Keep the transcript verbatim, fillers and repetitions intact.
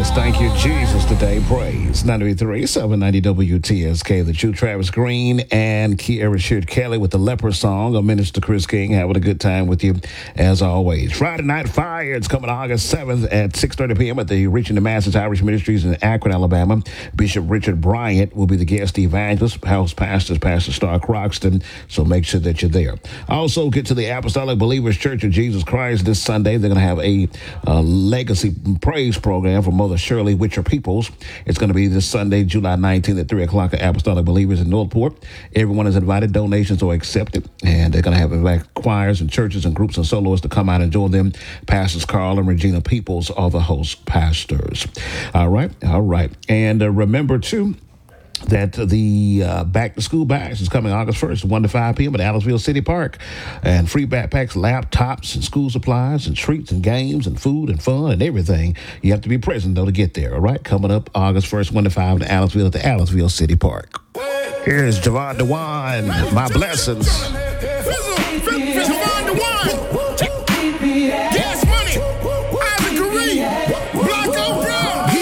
Yes, thank you, Jesus, today. Praise ninety-three point three, seven ninety W T S K. The True Travis Green and Kiara Sheard Kelly with the Leper song. I'm Minister Chris King having a good time with you as always. Friday Night Fire. It's coming August seventh at six thirty p.m. at the Reaching the Masses Irish Ministries in Akron, Alabama. Bishop Richard Bryant will be the guest evangelist. House pastors, Pastor Star Croxton. So make sure that you're there. Also, get to the Apostolic Believers Church of Jesus Christ this Sunday. They're going to have a uh, legacy praise program for Mother Shirley Witcher Peoples. It's going to be this Sunday, July nineteenth at three o'clock at Apostolic Believers in Northport. Everyone is invited. Donations are accepted. And they're going to have like choirs and churches and groups and soloists to come out and join them. Pastors Carl and Regina Peoples are the host pastors. All right. All right. And uh, remember, too, that the uh, back to school bash is coming August first, one to five p.m. at Allenville City Park. And free backpacks, laptops, and school supplies, and treats, and games, and food, and fun, and everything. You have to be present, though, to get there, all right? Coming up August first, one to five at Allenville at the Allenville City Park. Here's Javon DeWine, My Blessings.